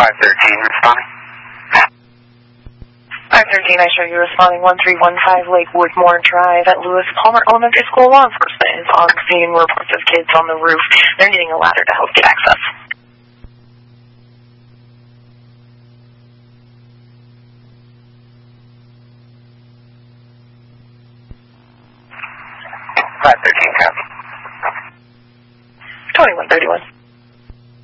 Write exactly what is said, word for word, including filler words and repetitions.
five thirteen, responding. five thirteen, I show you responding one three one five Lakewood Moore Drive at Lewis Palmer Elementary School. Law enforcement is on scene. Reports of kids on the roof. They're needing a ladder to help get access. five thirteen, copy. twenty-one thirty-one.